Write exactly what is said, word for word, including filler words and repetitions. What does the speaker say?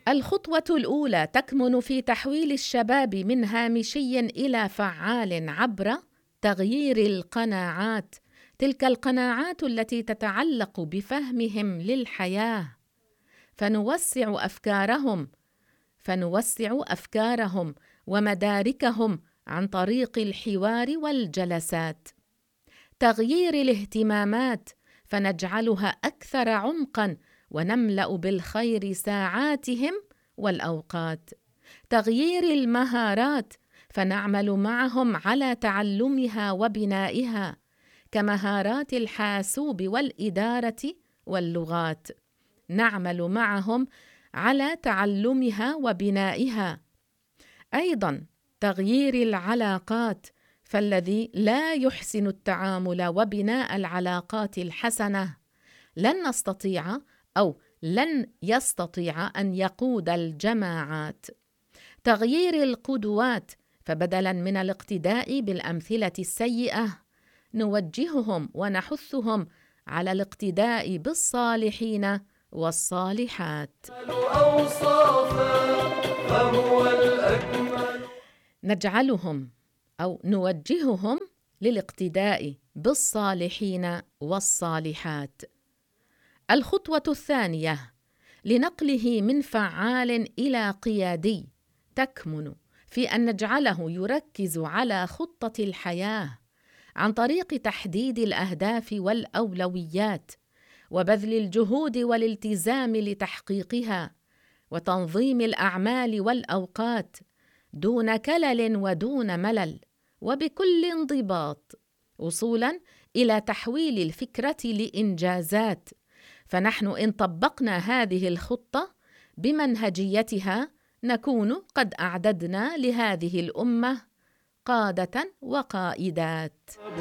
الخطوة الأولى تكمن في تحويل الشباب من هامشي إلى فعال عبر تغيير القناعات، تلك القناعات التي تتعلق بفهمهم للحياة، فنوسع أفكارهم فنوسع أفكارهم ومداركهم عن طريق الحوار والجلسات. تغيير الاهتمامات فنجعلها أكثر عمقاً ونملأ بالخير ساعاتهم والأوقات. تغيير المهارات فنعمل معهم على تعلمها وبنائها كمهارات الحاسوب والإدارة واللغات، نعمل معهم على تعلمها وبنائها. أيضاً تغيير العلاقات، فالذي لا يحسن التعامل وبناء العلاقات الحسنة لن نستطيع أو لن يستطيع أن يقود الجماعات. تغيير القدوات، فبدلاً من الاقتداء بالأمثلة السيئة نوجههم ونحثهم على الاقتداء بالصالحين والصالحات. نجعلهم أو نوجههم للاقتداء بالصالحين والصالحات. الخطوة الثانية لنقله من فعال إلى قيادي تكمن في أن نجعله يركز على خطة الحياة عن طريق تحديد الأهداف والأولويات وبذل الجهود والالتزام لتحقيقها وتنظيم الأعمال والأوقات دون كلل ودون ملل وبكل انضباط، وصولاً إلى تحويل الفكرة لإنجازات. فنحن إن طبقنا هذه الخطة بمنهجيتها نكون قد أعددنا لهذه الأمة قادة وقائدات.